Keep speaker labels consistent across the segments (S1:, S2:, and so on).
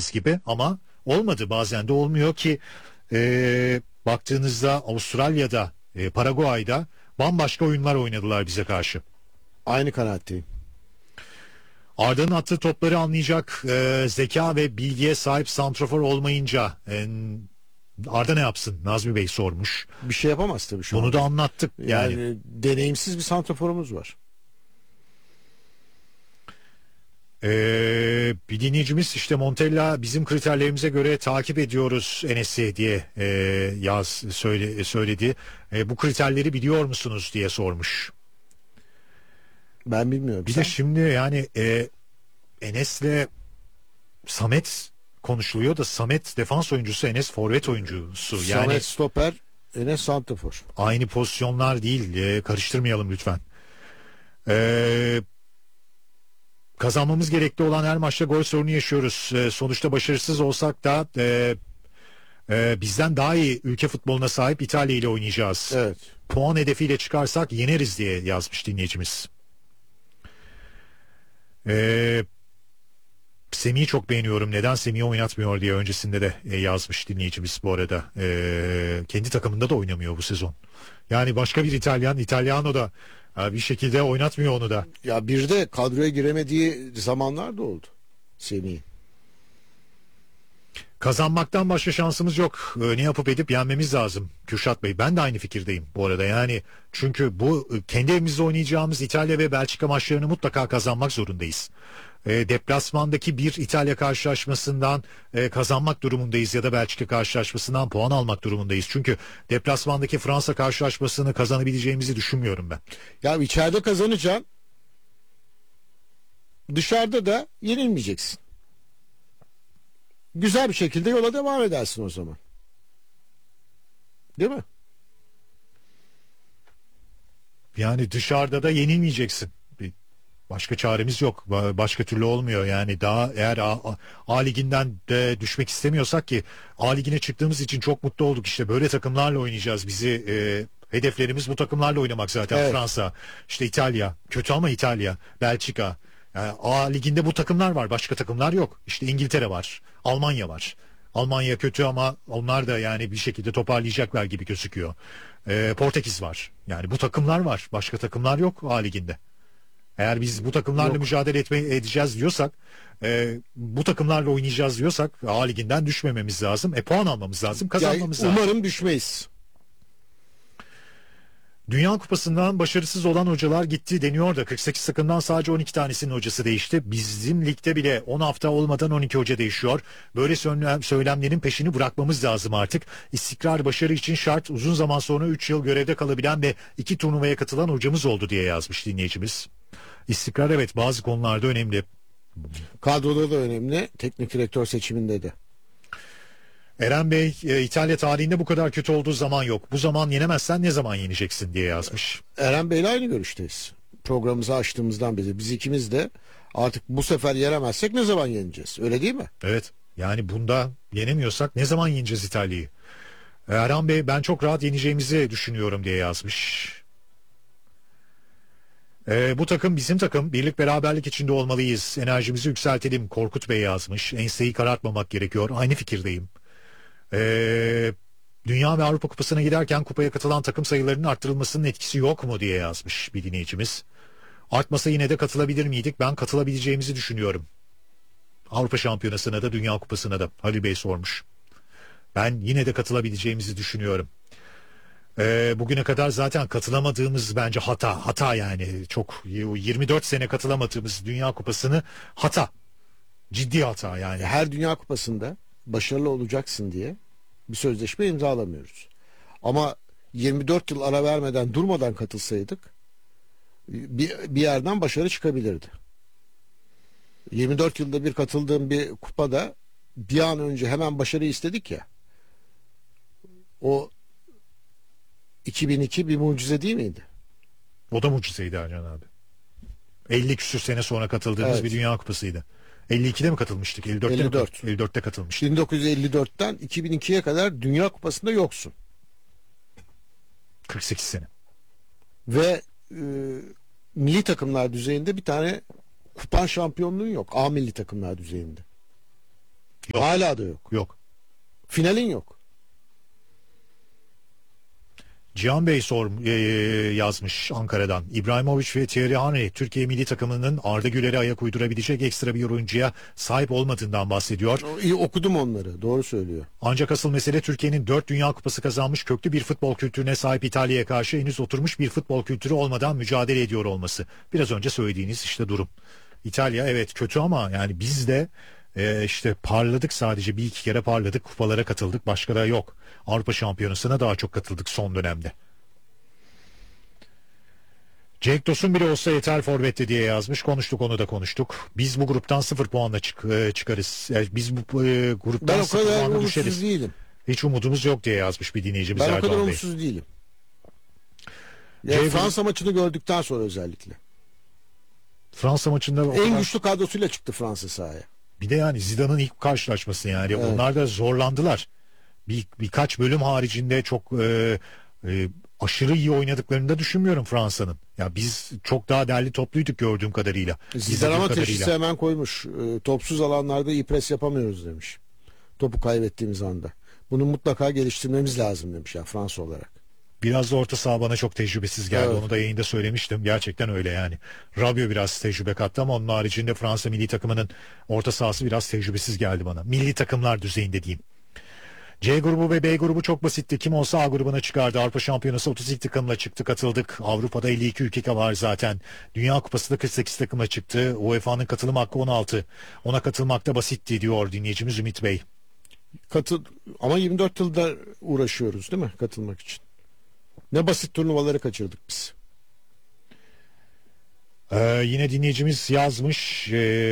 S1: istediğimiz gibi ama olmadı, bazen de olmuyor ki baktığınızda Avustralya'da, Paraguay'da bambaşka oyunlar oynadılar bize karşı.
S2: Aynı kanaatteyim.
S1: Arda'nın attığı topları anlayacak zeka ve bilgiye sahip santrafor olmayınca Arda ne yapsın? Nazmi Bey sormuş.
S2: Bir şey yapamaz tabii şu
S1: Bunu
S2: an.
S1: da anlattık.
S2: Yani deneyimsiz bir santraforumuz var.
S1: Bir dinleyicimiz işte Montella bizim kriterlerimize göre takip ediyoruz Enes'i diye söyledi. Bu kriterleri biliyor musunuz diye sormuş.
S2: Ben bilmiyorum.
S1: Bir de şimdi yani Enes'le Samet konuşuluyor da Samet defans oyuncusu, Enes forvet oyuncusu. Yani
S2: Samet stoper, Enes santrafor.
S1: aynı pozisyonlar değil. Karıştırmayalım lütfen. Kazanmamız gerekli olan her maçta gol sorunu yaşıyoruz. Sonuçta başarısız olsak da bizden daha iyi ülke futboluna sahip İtalya ile oynayacağız.
S2: Evet.
S1: Puan hedefiyle çıkarsak yeneriz diye yazmış dinleyicimiz. Semih'i çok beğeniyorum. Neden Semih'i oynatmıyor diye öncesinde de yazmış dinleyicimiz bu arada. Kendi takımında da oynamıyor bu sezon. Yani başka bir İtalyano da bir şekilde oynatmıyor onu da.
S2: Ya bir de kadroya giremediği zamanlar da oldu Semih'in.
S1: Kazanmaktan başka şansımız yok. Ne yapıp edip yenmemiz lazım Kürşat Bey. Ben de aynı fikirdeyim bu arada. Yani çünkü bu kendi evimizde oynayacağımız İtalya ve Belçika maçlarını mutlaka kazanmak zorundayız. Deplasmandaki bir İtalya karşılaşmasından kazanmak durumundayız ya da Belçika karşılaşmasından puan almak durumundayız. Çünkü deplasmandaki Fransa karşılaşmasını kazanabileceğimizi düşünmüyorum ben.
S2: Ya içeride kazanacaksın. Dışarıda da yenilmeyeceksin. Güzel bir şekilde yola devam edersin o zaman. Değil mi?
S1: Yani dışarıda da yenilmeyeceksin. Başka çaremiz yok. Başka türlü olmuyor. Yani daha eğer A liginden de düşmek istemiyorsak, ki A ligine çıktığımız için çok mutlu olduk. İşte böyle takımlarla oynayacağız. Hedeflerimiz bu takımlarla oynamak zaten.
S2: Evet.
S1: Fransa, işte İtalya, kötü ama İtalya, Belçika. Yani A liginde bu takımlar var. Başka takımlar yok. İşte İngiltere var, Almanya var. Almanya kötü ama onlar da yani bir şekilde toparlayacaklar gibi gözüküyor. Portekiz var. Yani bu takımlar var. Başka takımlar yok A liginde. Eğer biz bu takımlarla mücadele edeceğiz diyorsak, bu takımlarla oynayacağız diyorsak A liginden düşmememiz lazım. Puan almamız lazım, kazanmamız lazım.
S2: Umarım düşmeyiz.
S1: Dünya Kupası'ndan başarısız olan hocalar gitti deniyor da 48 takımdan sadece 12 tanesinin hocası değişti. Bizim ligde bile 10 hafta olmadan 12 hoca değişiyor. Böyle söylemlerin peşini bırakmamız lazım artık. İstikrar başarı için şart. Uzun zaman sonra 3 yıl görevde kalabilen ve 2 turnuvaya katılan hocamız oldu diye yazmış dinleyicimiz. İstikrar evet bazı konularda önemli.
S2: Kadroda da önemli. Teknik direktör seçiminde de.
S1: Eren Bey, İtalya tarihinde bu kadar kötü olduğu zaman yok. Bu zaman yenemezsen ne zaman yeneceksin diye yazmış.
S2: Eren Bey'le aynı görüşteyiz. Programımızı açtığımızdan beri biz ikimiz de artık bu sefer yenemezsek ne zaman yeneceğiz? Öyle değil mi?
S1: Evet. Yani bunda yenemiyorsak ne zaman yeneceğiz İtalya'yı? Eren Bey, ben çok rahat yeneceğimizi düşünüyorum diye yazmış. Bu takım bizim takım. Birlik beraberlik içinde olmalıyız. Enerjimizi yükseltelim. Korkut Bey yazmış. Enseyi karartmamak gerekiyor. Aynı fikirdeyim. Dünya ve Avrupa Kupası'na giderken kupaya katılan takım sayılarının arttırılmasının etkisi yok mu diye yazmış bir dinleyicimiz. Artmasa yine de katılabilir miydik? Ben katılabileceğimizi düşünüyorum. Avrupa Şampiyonası'na da Dünya Kupası'na da Halil Bey sormuş. Ben yine de katılabileceğimizi düşünüyorum. Bugüne kadar zaten katılamadığımız bence hata yani çok 24 sene katılamadığımız Dünya Kupası'nı ciddi hata yani.
S2: Her Dünya Kupası'nda başarılı olacaksın diye bir sözleşme imzalamıyoruz. Ama 24 yıl ara vermeden durmadan katılsaydık bir yerden başarı çıkabilirdi. 24 yılda bir katıldığım bir kupada bir an önce hemen başarı istedik ya. O 2002 bir mucize değil miydi?
S1: O da mucizeydi Ercan abi. 50 küsür sene sonra katıldığımız bir Dünya Kupası'ydı. 52'de mi katılmıştık? 54'te katılmıştık.
S2: 1954'ten 2002'ye kadar Dünya Kupası'nda yoksun.
S1: 48 sene.
S2: Ve milli takımlar düzeyinde bir tane kupan şampiyonluğun yok. A milli takımlar düzeyinde.
S1: Yok.
S2: Hala da yok.
S1: Yok.
S2: Finalin yok.
S1: Cihan Bey yazmış Ankara'dan. İbrahimovic ve Thierry Henry Türkiye milli takımının Arda Güler'e ayak uydurabilecek ekstra bir oyuncuya sahip olmadığından bahsediyor.
S2: İyi okudum onları. Doğru söylüyor.
S1: Ancak asıl mesele Türkiye'nin 4 Dünya Kupası kazanmış köklü bir futbol kültürüne sahip İtalya'ya karşı henüz oturmuş bir futbol kültürü olmadan mücadele ediyor olması. Biraz önce söylediğiniz işte durum. İtalya evet kötü ama yani biz de işte parladık, sadece bir iki kere parladık, kupalara katıldık, başka da yok. Avrupa Şampiyonası'na daha çok katıldık son dönemde. Cenk Tosun bile olsa yeter forvette diye yazmış. Konuştuk, onu da konuştuk. Biz bu gruptan 0 puanla çıkarız. Yani biz bu gruptan
S2: Ben o
S1: 0
S2: kadar
S1: puanla
S2: umutsuz
S1: düşeriz.
S2: değilim.
S1: Hiç umudumuz yok diye yazmış bir dinleyicimiz
S2: Ben o kadar
S1: Erdoğan Bey.
S2: umutsuz değilim. Yani Fransa maçını gördükten sonra özellikle.
S1: Fransa maçında
S2: En güçlü kadrosuyla çıktı Fransa sahaya.
S1: bir de yani Zidane'ın ilk karşılaşması yani
S2: Evet.
S1: onlar da zorlandılar. Birkaç bölüm haricinde çok aşırı iyi oynadıklarını da düşünmüyorum Fransa'nın. Ya biz çok daha derli topluyduk gördüğüm kadarıyla.
S2: Zidane ama teşhisi hemen koymuş. Topsuz alanlarda iyi pres yapamıyoruz demiş. Topu kaybettiğimiz anda. Bunu mutlaka geliştirmemiz lazım demiş ya Fransa olarak.
S1: Biraz da orta saha bana çok tecrübesiz geldi.
S2: Evet.
S1: Onu da yayında söylemiştim. Gerçekten öyle yani. Rabiot biraz tecrübe kattı ama onun haricinde Fransa milli takımının orta sahası biraz tecrübesiz geldi bana. Milli takımlar düzeyinde diyeyim. C grubu ve B grubu çok basitti. Kim olsa A grubuna çıkardı. Avrupa Şampiyonası 32 takımla çıktı, katıldık. Avrupa'da 52 ülke var zaten. Dünya Kupası da 48 takımla çıktı. UEFA'nın katılım hakkı 16. Ona katılmak da basitti diyor dinleyicimiz Ümit Bey.
S2: Ama 24 yılda uğraşıyoruz değil mi katılmak için? Ne basit turnuvaları kaçırdık biz.
S1: Yine dinleyicimiz yazmış.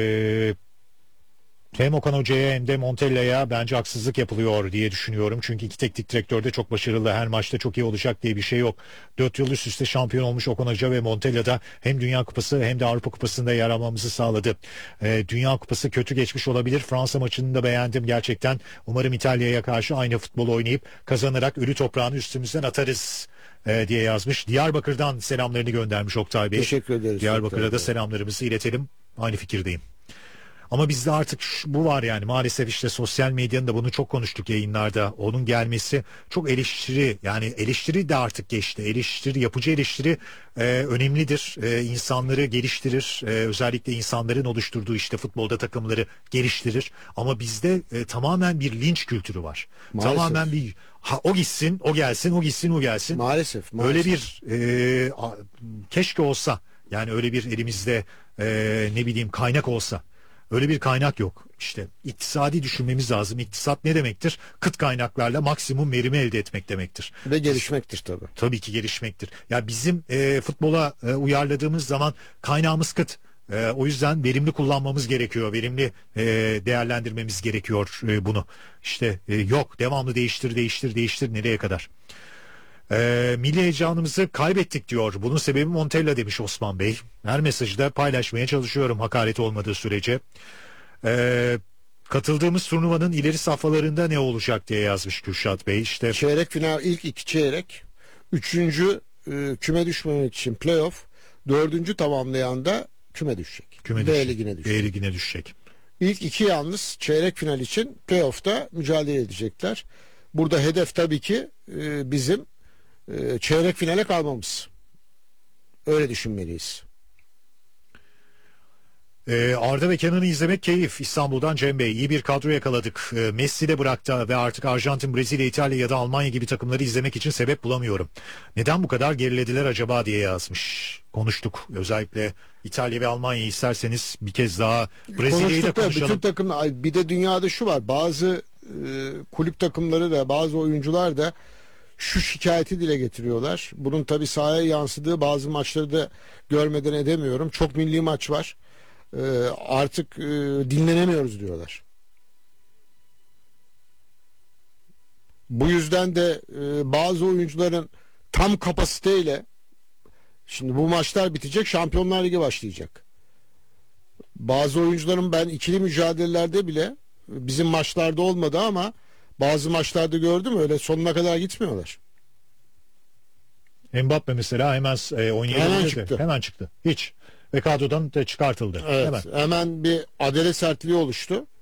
S1: Hem Okan Hoca'ya hem de Montella'ya bence haksızlık yapılıyor diye düşünüyorum. Çünkü iki teknik direktör de çok başarılı. Her maçta çok iyi olacak diye bir şey yok. 4 yıl üst üste şampiyon olmuş Okan Hoca ve Montella'da hem Dünya Kupası hem de Avrupa Kupası'nda yer almamızı sağladı. Dünya Kupası kötü geçmiş olabilir. Fransa maçını da beğendim gerçekten. Umarım İtalya'ya karşı aynı futbol oynayıp kazanarak ölü toprağını üstümüzden atarız diye yazmış. Diyarbakır'dan selamlarını göndermiş Oktay Bey.
S2: Teşekkür ederiz.
S1: Diyarbakır'a da selamlarımızı iletelim. Aynı fikirdeyim. Ama bizde artık bu var yani, maalesef işte sosyal medyanın da, bunu çok konuştuk yayınlarda, onun gelmesi çok eleştiri, yani eleştiri de artık geçti. Eleştiri, yapıcı eleştiri önemlidir. İnsanları geliştirir. Özellikle insanların oluşturduğu işte futbolda takımları geliştirir. Ama bizde tamamen bir linç kültürü var.
S2: Maalesef.
S1: Tamamen bir o gitsin, o gelsin, o gitsin, o gelsin.
S2: Maalesef.
S1: Öyle bir keşke olsa, yani öyle bir elimizde ne bileyim kaynak olsa. Öyle bir kaynak yok. İşte iktisadi düşünmemiz lazım. İktisat ne demektir? Kıt kaynaklarla maksimum verimi elde etmek demektir.
S2: Ve gelişmektir tabii.
S1: Tabii ki gelişmektir. Ya bizim futbola uyarladığımız zaman kaynağımız kıt. O yüzden verimli kullanmamız gerekiyor. Verimli değerlendirmemiz gerekiyor bunu. İşte yok, devamlı değiştir nereye kadar? Milli heyecanımızı kaybettik diyor. Bunun sebebi Montella demiş Osman Bey. Her mesajı da paylaşmaya çalışıyorum hakaret olmadığı sürece. Katıldığımız turnuvanın ileri safhalarında ne olacak diye yazmış Kürşat Bey. İşte
S2: çeyrek final, ilk iki çeyrek, üçüncü küme düşmemek için playoff, dördüncü tamamlayan da küme düşecek. B ligine düşecek.
S1: B ligine düşecek.
S2: İlk iki yalnız çeyrek final için playoff'ta mücadele edecekler. Burada hedef tabii ki bizim çeyrek finale kalmamız. Öyle düşünmeliyiz.
S1: Arda ve Kenan'ı izlemek keyif. İstanbul'dan Cem Bey. İyi bir kadro yakaladık. Messi de bıraktı ve artık Arjantin, Brezilya, İtalya ya da Almanya gibi takımları izlemek için sebep bulamıyorum. Neden bu kadar gerilediler acaba diye yazmış. Konuştuk. Özellikle İtalya ve Almanya'yı isterseniz bir kez daha Brezilya'yı da konuşalım.
S2: Bütün takımlar, bir de dünyada şu var. Bazı kulüp takımları da, bazı oyuncular da şu şikayeti dile getiriyorlar. Bunun tabii sahaya yansıdığı bazı maçları da görmeden edemiyorum. Çok milli maç var. Artık dinlenemiyoruz diyorlar. Bu yüzden de bazı oyuncuların tam kapasiteyle, şimdi bu maçlar bitecek, Şampiyonlar Ligi başlayacak. Bazı oyuncuların ben ikili mücadelelerde bile, bizim maçlarda olmadı ama bazı maçlarda gördüm, öyle sonuna kadar gitmiyorlar.
S1: Mbappe mesela hemen hemen çıktı. Hiç. Ve kadrodan da çıkartıldı.
S2: Evet, hemen bir adele sertliği oluştu.